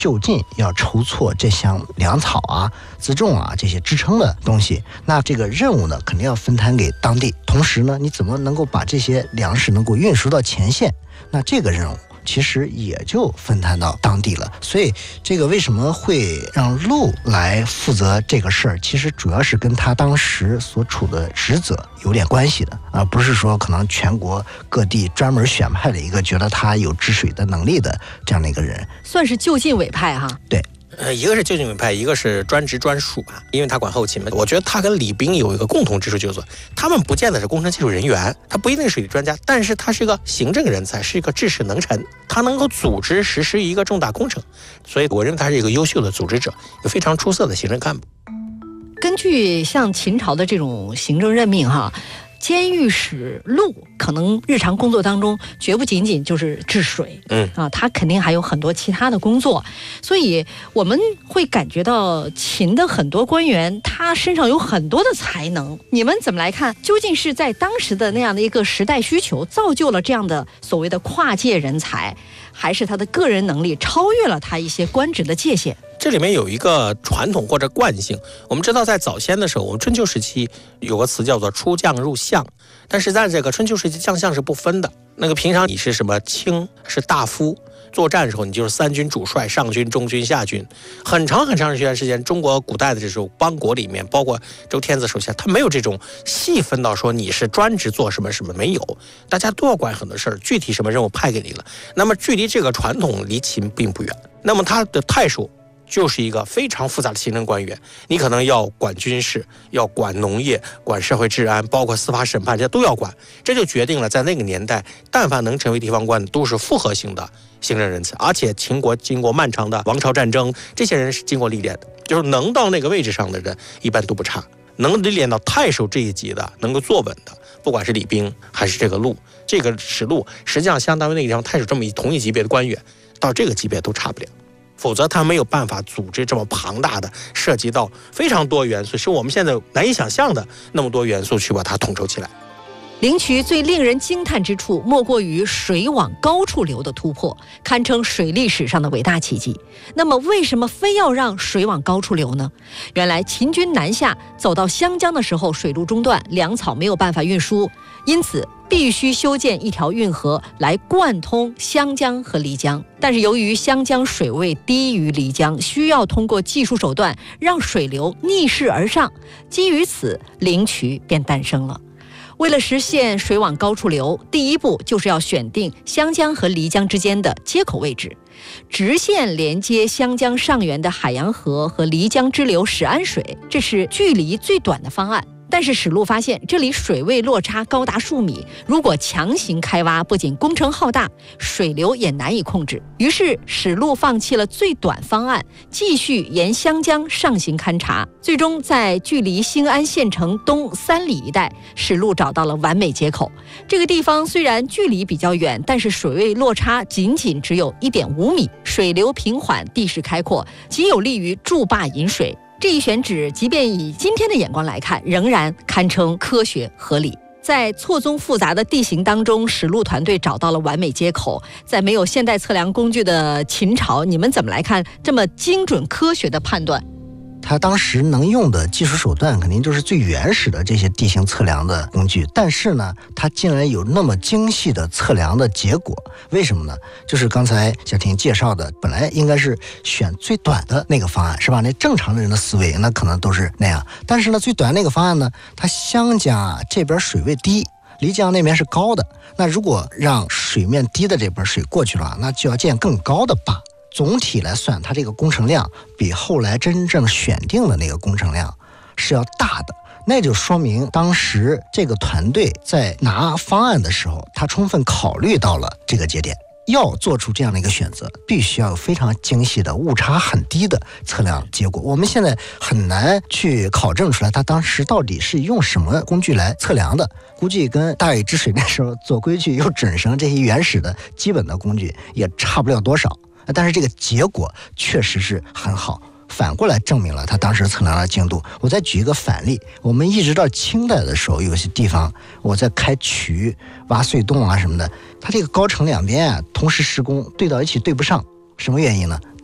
就近要筹措这项粮草啊、辎重啊这些支撑的东西，那这个任务呢肯定要分摊给当地。同时呢，你怎么能够把这些粮食能够运输到前线？那这个任务其实也就分摊到当地了。所以这个为什么会让陆来负责这个事儿，其实主要是跟他当时所处的职责有点关系的，而不是说可能全国各地专门选派了一个觉得他有治水的能力的这样的一个人， 算是就近委派哈。 对。 一个是就近委派，一个是专职专属嘛，因为他管后勤嘛。我觉得他跟李冰有一个共同之处，就是他们不见得是工程技术人员，他不一定是水利专家，但是他是一个行政人才，是一个治事能臣，他能够组织实施一个重大工程，所以我认为他是一个优秀的组织者，有非常出色的行政干部。 根据像秦朝的这种行政任命哈，监狱使陆可能日常工作当中绝不仅仅就是治水，他肯定还有很多其他的工作，所以我们会感觉到秦的很多官员他身上有很多的才能。你们怎么来看？究竟是在当时的那样的一个时代需求造就了这样的所谓的跨界人才，还是他的个人能力超越了他一些官职的界限？ 这里面有一个传统或者惯性，我们知道在早先的时候，我们春秋时期有个词叫做出将入相，但是在这个春秋时期将相是不分的，那个平常你是什么卿是大夫，作战的时候你就是三军主帅，上军、中军、下军。很长一段时间，中国古代的这种邦国里面，包括周天子手下，他没有这种细分到说你是专职做什么什么，没有，大家都要管很多事儿，具体什么任务派给你了。那么距离这个传统离秦并不远，那么他的太守就是一个非常复杂的行政官员，你可能要管军事，要管农业，管社会治安，包括司法审判，这都要管。这就决定了在那个年代，但凡能成为地方官的都是复合型的行政人才，而且秦国经过漫长的王朝战争，这些人是经过历练的，就是能到那个位置上的人一般都不差，能历练到太守这一级的，能够坐稳的，不管是李冰还是这个陆，这个史陆实际上相当于那个地方太守这么同一级别的官员，到这个级别都差不了。否则他没有办法组织这么庞大的，涉及到非常多元素，是我们现在难以想象的那么多元素去把它统筹起来。 灵渠最令人惊叹之处，莫过于水往高处流的突破，堪称水利史上的伟大奇迹。那么为什么非要让水往高处流呢？原来秦军南下走到湘江的时候，水路中断，粮草没有办法运输，因此必须修建一条运河来贯通湘江和漓江。但是由于湘江水位低于漓江，需要通过技术手段让水流逆势而上，基于此，灵渠便诞生了。为了实现水往高处流，第一步就是要选定湘江和漓江之间的接口位置，直线连接湘江上游的海洋河和漓江支流石安水，这是距离最短的方案。但是史陆发现这里水位落差高达数米，如果强行开挖，不仅工程浩大，水流也难以控制。于是史陆放弃了最短方案，继续沿湘江上行勘察，最终在距离兴安县城东3里一带，史陆找到了完美接口。这个地方虽然距离比较远，但是水位落差仅只有 1.5 米，水流平缓，地势开阔，极有利于筑坝引水。这一选址即便以今天的眼光来看，仍然堪称科学合理。在错综复杂的地形当中，史陆团队找到了完美接口。在没有现代测量工具的秦朝，你们怎么来看这么精准科学的判断？ 他当时能用的技术手段肯定就是最原始的这些地形测量的工具，但是呢，他竟然有那么精细的测量的结果，为什么呢？就是刚才小婷介绍的，本来应该是选最短的那个方案，是吧？那正常的人的思维那可能都是那样，但是呢，最短那个方案呢，它湘江这边水位低，漓江那边是高的，那如果让水面低的这边水过去了，那就要建更高的坝。总体来算，它这个工程量比后来真正选定的那个工程量是要大的，那就说明当时这个团队在拿方案的时候，他充分考虑到了这个节点。要做出这样的一个选择，必须要有非常精细的、误差很低的测量结果。我们现在很难去考证出来他当时到底是用什么工具来测量的，估计跟大禹治水那时候做规矩又准绳这些原始的基本的工具也差不了多少。但是这个结果确实是很好，反过来证明了他当时测量的精度。我再举一个反例，我们一直到清代的时候，有些地方我在开渠、挖隧洞啊什么的，它这个高程两边同时施工对到一起对不上，什么原因呢？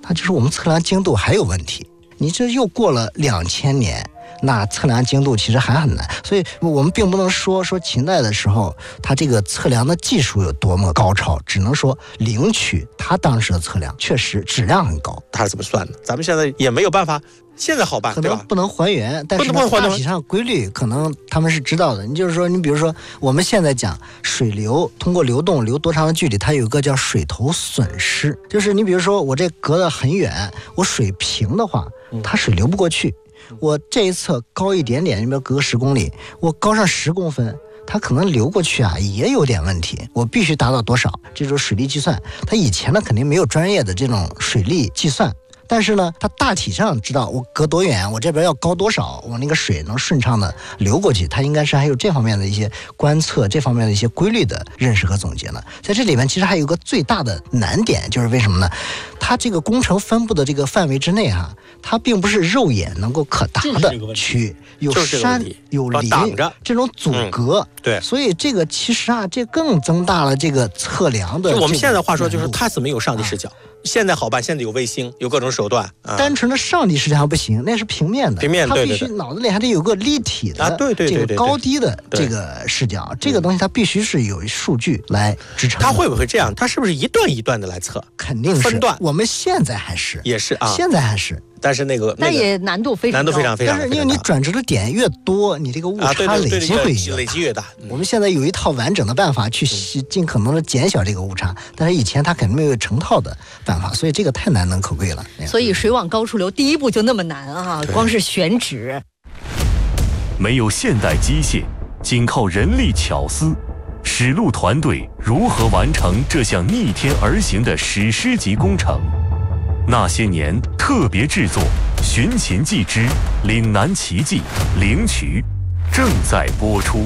那就是我们测量精度还有问题。你这又过了2000年，那测量精度其实还很难。所以我们并不能说秦代的时候它这个测量的技术有多么高超，只能说灵曲它当时的测量确实质量很高。 它是怎么算的？咱们现在也没有办法，现在好办， 可能不能还原，但是大体上规律可能他们是知道的。你就是说，你比如说我们现在讲水流通过流动流多长的距离，它有一个叫水头损失，就是你比如说我这隔得很远，我水平的话，它水流不过去。我这一侧高一点点，你比如隔10公里，我高上10公分，它可能流过去啊，也有点问题。我必须达到多少？这种水力计算，它以前呢肯定没有专业的这种水力计算。但是呢，它大体上知道我隔多远，我这边要高多少，我那个水能顺畅的流过去，它应该是还有这方面的一些观测，这方面的一些规律的认识和总结呢。在这里面其实还有一个最大的难点，就是为什么呢？它这个工程分布的这个范围之内哈，它并不是肉眼能够可达的区域，有山有林这种阻隔， 对， 所以这个其实啊，这更增大了这个测量的。 就我们现在话说，就是它是没有上帝视角。现在好办，现在有卫星，有各种手段。 单纯的上帝视角不行，那是平面的，它必须脑子里还得有个立体的，这个高低的这个视角，这个东西它必须是有数据来支撑。 它会不会这样？它是不是一段一段的来测？ 肯定是分段。 我们现在还是也是啊， 现在还是。 但是那也难度非常高， 但是因为你转折的点越多，你这个误差累积会越大。 我们现在有一套完整的办法去尽可能的减小这个误差，但是以前它肯定没有成套的办法，所以这个太难能可贵了。 所以水网高处流第一步就那么难啊，光是选址。 没有现代机械，仅靠人力巧思，史路团队如何完成这项逆天而行的史诗级工程？那些年特别制作《寻秦记之岭南奇迹·灵渠》正在播出。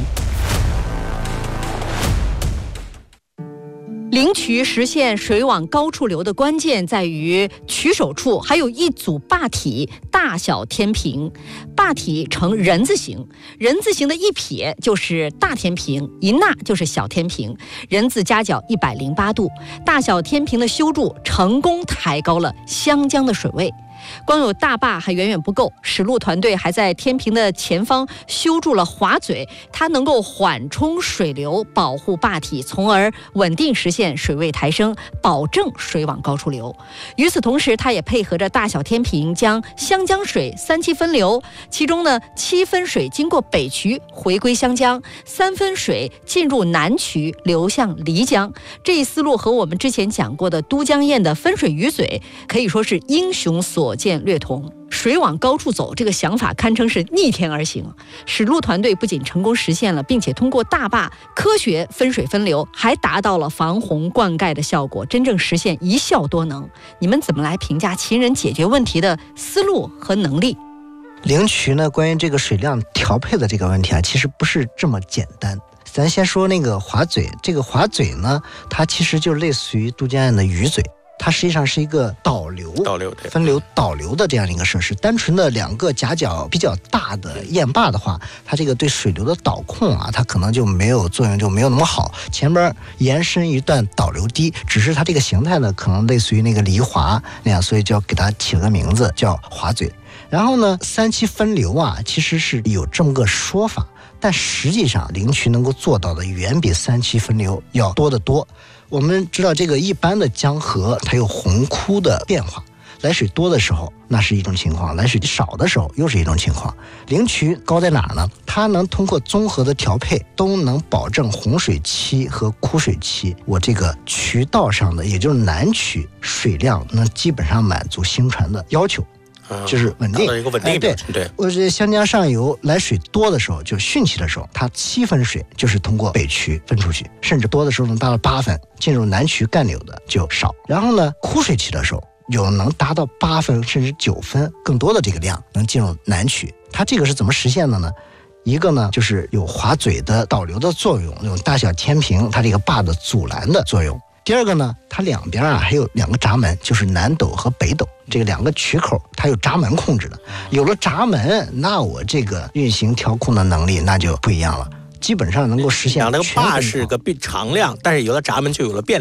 灵渠实现水网高处流的关键在于渠首处还有一组坝体大小天平，坝体呈人字形，人字形的一撇就是大天平，一捺就是小天平，人字夹角108度，大小天平的修筑成功抬高了湘江的水位。光有大坝还远远不够，史路团队还在天平的前方修筑了滑嘴，它能够缓冲水流，保护坝体，从而稳定实现水位抬升，保证水网高处流。与此同时，它也配合着大小天平，将湘江水3期分流，其中呢7分水经过北渠回归湘江，3分水进入南渠流向漓江。这一思路和我们之前讲过的都江堰的分水鱼嘴可以说是英雄所见略同。水往高处走这个想法堪称是逆天而行，史路团队不仅成功实现了，并且通过大坝科学分水分流，还达到了防洪灌溉的效果，真正实现一效多能。你们怎么来评价秦人解决问题的思路和能力？ 灵渠呢，关于这个水量调配的这个问题啊，其实不是这么简单。咱先说那个滑嘴，这个滑嘴呢，它其实就类似于都江堰的鱼嘴，它实际上是一个导流分流导流的这样一个设施。单纯的2个夹角比较大的堰坝的话，它这个对水流的导控啊，它可能就没有作用，就没有那么好。前边延伸一段导流堤，只是它这个形态呢，可能类似于那个离滑那样，所以就要给它起了个名字叫滑嘴。然后呢，3期分流啊，其实是有这么个说法，但实际上灵渠能够做到的远比3期分流要多得多。我们知道这个一般的江河它有洪枯的变化，来水多的时候那是一种情况，来水少的时候又是一种情况。灵渠高在哪儿呢？它能通过综合的调配，都能保证洪水期和枯水期我这个渠道上的，也就是南渠水量能基本上满足兴船的要求，就是稳定， 一个稳定标准。对， 我这湘江上游来水多的时候，就汛期的时候，它7分水就是通过北渠分出去，甚至多的时候能达到8分，进入南渠干流的就少。然后呢，枯水期的时候，有能达到8分甚至9分更多的这个量能进入南渠。它这个是怎么实现的呢？一个呢，就是有滑嘴的导流的作用，有大小天平它这个坝的阻拦的作用。第二个呢，它两边啊还有2个闸门，就是南斗和北斗，这个2个渠口它有闸门控制的。有了闸门，那我这个运行调控的能力那就不一样了，基本上能够实现。 那个坝是个长量，但是有了闸门就有了变量。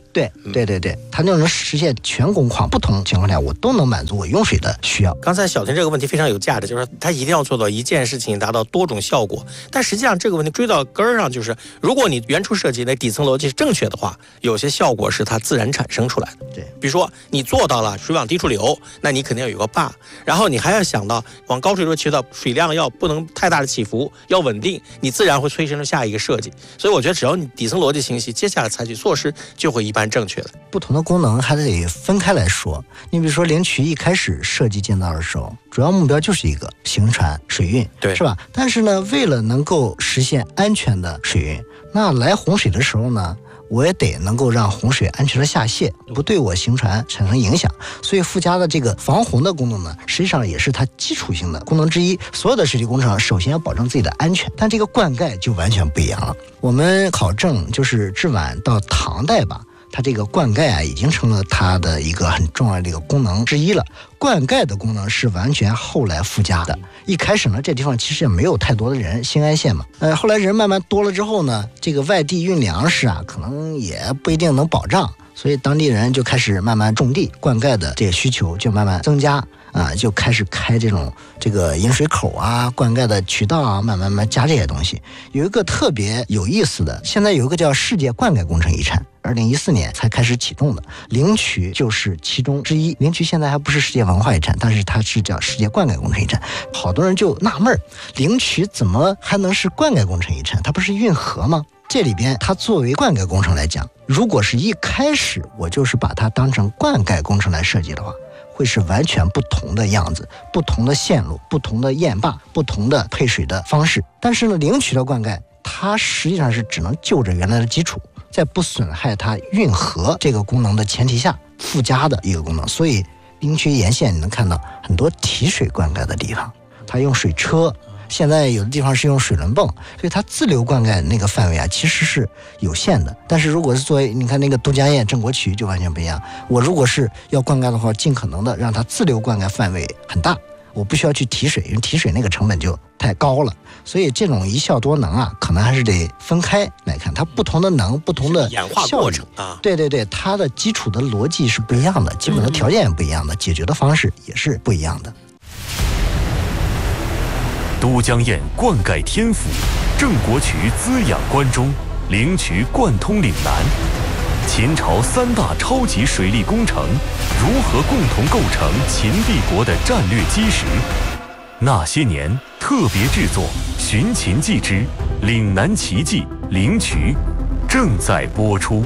对，它就能实现全工况，不同情况下我都能满足我用水的需要。 刚才小婷这个问题非常有价值，就是说它一定要做到一件事情达到多种效果。但实际上这个问题追到根儿上，就是如果你原初设计的底层逻辑是正确的话，有些效果是它自然产生出来的。 对， 比如说你做到了水往低处流，那你肯定要有个坝，然后你还要想到往高处流渠道水量要不能太大的起伏，要稳定，你自然会催生出下一个设计。所以我觉得只要你底层逻辑清晰，接下来采取措施就会一般正确的。 不同的功能还得分开来说。你比如说灵渠一开始设计建造的时候，主要目标就是一个行船水运， 对， 是吧？但是呢，为了能够实现安全的水运，那来洪水的时候呢，我也得能够让洪水安全的下泄，不对我行船产生影响。所以附加的这个防洪的功能呢，实际上也是它基础性的功能之一。所有的水利工程首先要保证自己的安全，但这个灌溉就完全不一样了。我们考证就是至晚到唐代吧，它这个灌溉啊，已经成了它的一个很重要的一个功能之一了。灌溉的功能是完全后来附加的。一开始呢，这地方其实也没有太多的人，兴安县嘛，后来人慢慢多了之后呢，这个外地运粮食啊，可能也不一定能保障，所以当地人就开始慢慢种地，灌溉的这个需求就慢慢增加。就开始开这个引水口啊，灌溉的渠道啊，慢慢加这些东西。有一个特别有意思的，现在有一个叫世界灌溉工程遗产，2014年才开始启动的，灵渠就是其中之一。灵渠现在还不是世界文化遗产，但是它是叫世界灌溉工程遗产。好多人就纳闷，灵渠怎么还能是灌溉工程遗产？它不是运河吗？这里边它作为灌溉工程来讲，如果是一开始我就是把它当成灌溉工程来设计的话，会是完全不同的样子，不同的线路，不同的堰坝，不同的配水的方式。但是呢，灵渠的灌溉它实际上是只能就着原来的基础，在不损害它运河这个功能的前提下附加的一个功能。所以灵渠沿线你能看到很多提水灌溉的地方，它用水车，现在有的地方是用水轮泵，所以它自流灌溉那个范围啊其实是有限的。但是如果是作为你看那个都江堰郑国渠就完全不一样，我如果是要灌溉的话，尽可能的让它自流灌溉范围很大，我不需要去提水，因为提水那个成本就太高了。所以这种一效多能啊，可能还是得分开来看，它不同的能，不同的演化过程啊， 对，它的基础的逻辑是不一样的，基本的条件也不一样的，解决的方式也是不一样的。 都江堰灌溉天府，郑国渠滋养关中，灵渠贯通岭南。秦朝3大超级水利工程如何共同构成秦帝国的战略基石？那些年特别制作《寻秦记之岭南奇迹灵渠》正在播出。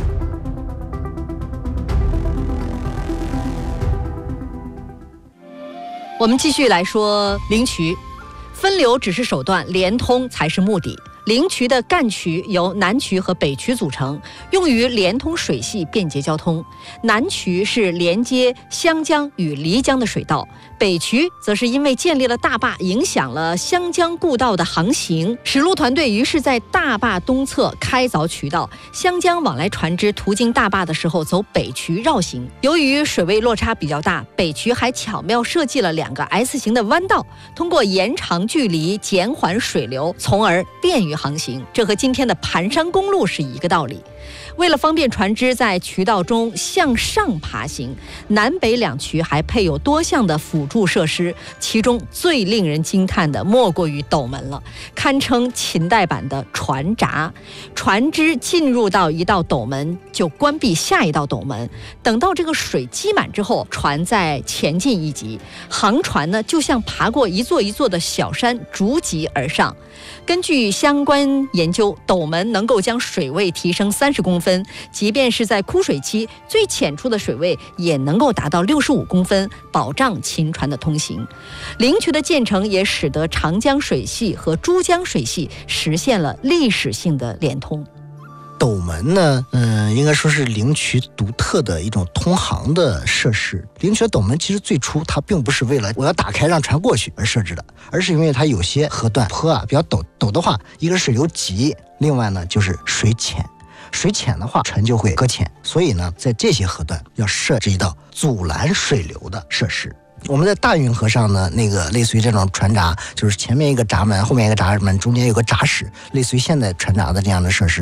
我们继续来说灵渠。分流只是手段，连通才是目的。灵渠的干渠由南渠和北渠组成，用于连通水系，便捷交通。南渠是连接湘江与漓江的水道，北渠则是因为建立了大坝，影响了湘江故道的航行。史路团队于是在大坝东侧开凿渠道，湘江往来船只途经大坝的时候走北渠绕行。由于水位落差比较大，北渠还巧妙设计了2个 S 型的弯道，通过延长距离减缓水流，从而便于航行。这和今天的盘山公路是一个道理。为了方便船只在渠道中向上爬行，南北2渠还配有多项的辅助设施，其中最令人惊叹的莫过于斗门了，堪称秦代版的船闸。船只进入到一道斗门，就关闭下一道斗门，等到这个水积满之后，船再前进一级。航船呢，就像爬过一座一座的小山，逐级而上。根据相关研究，斗门能够将水位提升30公分，即便是在枯水期，最浅处的水位也能够达到65公分，保障秦船的通行。灵渠的建成也使得长江水系和珠江水系实现了历史性的连通。 斗门呢，应该说是灵渠独特的一种通航的设施。灵渠的斗门其实最初它并不是为了我要打开让船过去而设置的，而是因为它有些河段坡啊比较陡的话，一个是水流急，另外呢就是水浅。水浅的话，船就会搁浅，所以呢，在这些河段要设置一道阻拦水流的设施。我们在大运河上呢，那个类似于这种船闸，就是前面一个闸门，后面一个闸门，中间有个闸室，类似于现在船闸的这样的设施，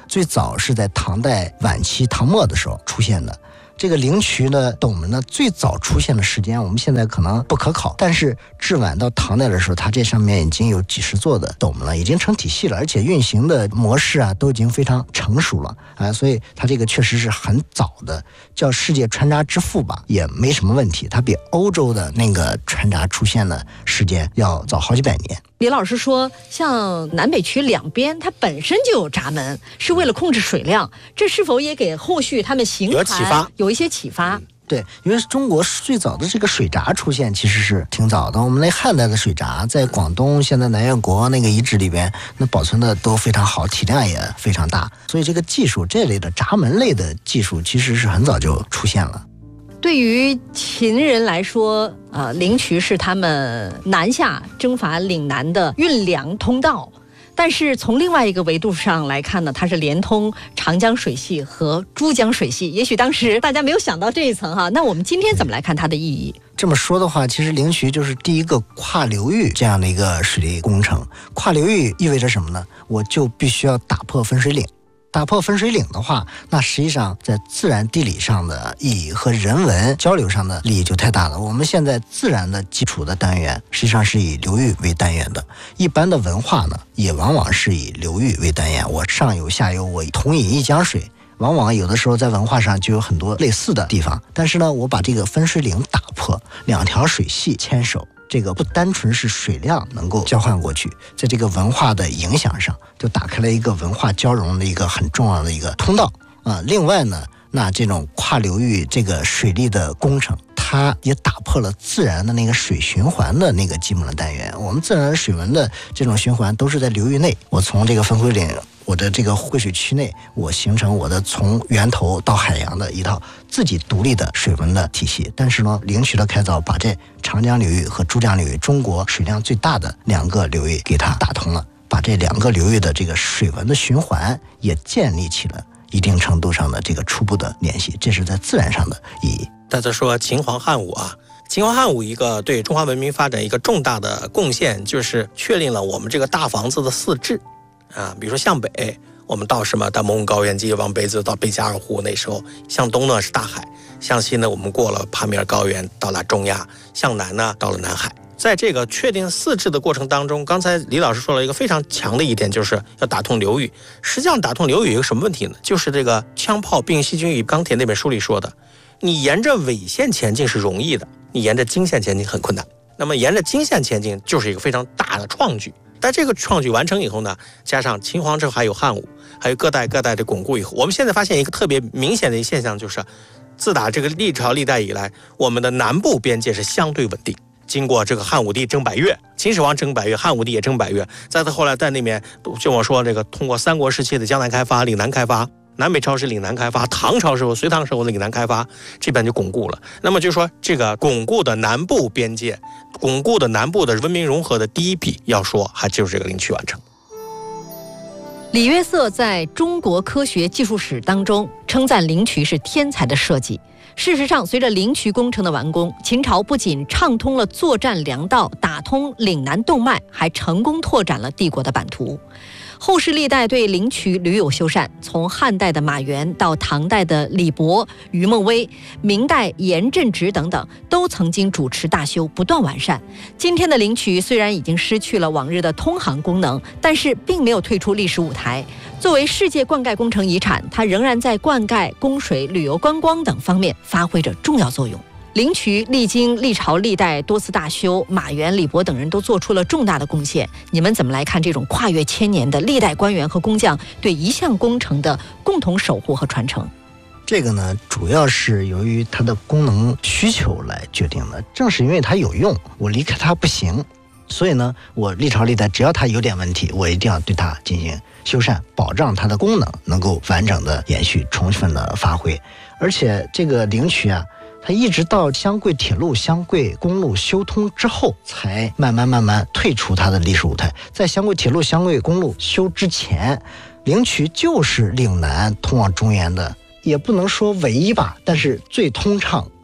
最早是在唐代晚期唐末的时候出现的。这个灵渠呢，斗门呢，最早出现的时间我们现在可能不可考，但是至晚到唐代的时候，它这上面已经有几十座的斗门了，已经成体系了，而且运行的模式啊都已经非常成熟了啊，所以它这个确实是很早的，叫世界穿闸之父吧，也没什么问题。它比欧洲的那个穿闸出现的时间要早好几百年。 李老师说，像南北渠两边它本身就有闸门，是为了控制水量，这是否也给后续他们行船有一些启发？ 对，因为中国最早的这个水闸出现其实是挺早的。我们那汉代的水闸在广东现在南越国那个遗址里边，那保存的都非常好，体量也非常大，所以这个技术这类的闸门类的技术其实是很早就出现了。 对于秦人来说，灵渠是他们南下征伐岭南的运粮通道。但是从另外一个维度上来看呢，它是连通长江水系和珠江水系。也许当时大家没有想到这一层哈，那我们今天怎么来看它的意义？ 这么说的话，其实灵渠就是第一个跨流域这样的一个水利工程。跨流域意味着什么呢？我就必须要打破分水岭。打破分水岭的话，那实际上在自然地理上的意义和人文交流上的利益就太大了。我们现在自然的基础的单元实际上是以流域为单元的，一般的文化呢也往往是以流域为单元，我上游下游我同饮一江水，往往有的时候在文化上就有很多类似的地方。但是呢，我把这个分水岭打破，两条水系牵手，这个不单纯是水量能够交换过去，在这个文化的影响上就打开了一个文化交融的一个很重要的一个通道啊。另外呢，那这种跨流域这个水利的工程，它也打破了自然的那个水循环的那个基本的单元。我们自然水文的这种循环都是在流域内，我从这个分水岭，我的这个汇水区内，我形成我的从源头到海洋的一套自己独立的水文的体系。但是呢，灵渠的开凿把这长江流域和珠江流域中国水量最大的两个流域给它打通了，把这两个流域的这个水文的循环也建立起了一定程度上的这个初步的联系，这是在自然上的意义。 大家说秦皇汉武啊，秦皇汉武一个对中华文明发展一个重大的贡献，就是确立了我们这个大房子的四治啊。比如说向北，我们到什么到蒙古高原，继续往北走到贝加尔湖，那时候向东呢是大海，向西呢我们过了帕米尔高原到了中亚，向南呢到了南海。在这个确定四治的过程当中，刚才李老师说了一个非常强的一点，就是要打通流域。实际上打通流域有一个什么问题呢？就是这个枪炮、并细菌与钢铁那本书里说的，你沿着纬线前进是容易的，你沿着经线前进很困难。那么沿着经线前进就是一个非常大的创举。但这个创举完成以后呢，加上秦皇之后还有汉武，还有各代的巩固以后，我们现在发现一个特别明显的现象，就是自打这个历朝历代以来，我们的南部边界是相对稳定。经过这个汉武帝征百越，秦始皇征百越，汉武帝也征百越，再到后来在那边就我说这个通过三国时期的江南开发、岭南开发，南北朝时岭南开发，唐朝时候隋唐时候的岭南开发，这边就巩固了。那么就说这个巩固的南部边界，巩固的南部的文明融合的第一笔，要说还就是这个灵渠完成。 李约瑟在中国科学技术史当中称赞灵渠是天才的设计。事实上，随着灵渠工程的完工，秦朝不仅畅通了作战粮道，打通岭南动脉，还成功拓展了帝国的版图。后世历代对灵渠屡有修缮，从汉代的马援到唐代的李博、于梦威，明代严振直等等，都曾经主持大修，不断完善。今天的灵渠虽然已经失去了往日的通航功能，但是并没有退出历史舞台。作为世界灌溉工程遗产，它仍然在灌溉、供水、旅游观光等方面发挥着重要作用。灵渠历经历朝历代多次大修，马援、李博等人都做出了重大的贡献。你们怎么来看这种跨越千年的历代官员和工匠对一项工程的共同守护和传承？ 这个呢，主要是由于它的功能需求来决定的。正是因为它有用，我离开它不行，所以呢，我历朝历代只要它有点问题，我一定要对它进行修缮，保障它的功能能够完整的延续、充分的发挥。而且这个灵渠啊，它一直到湘桂铁路、湘桂公路修通之后，才慢慢退出它的历史舞台。在湘桂铁路、湘桂公路修之前，灵渠就是岭南通往中原的，也不能说唯一吧，但是最通畅、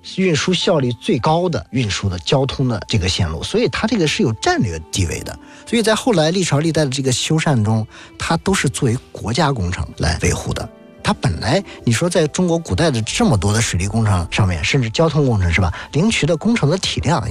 运输效率最高的运输的交通的这个线路，所以它这个是有战略地位的。所以在后来历朝历代的这个修缮中，它都是作为国家工程来维护的。它本来你说在中国古代的这么多的水利工程上面，甚至交通工程是吧，灵渠的工程的体量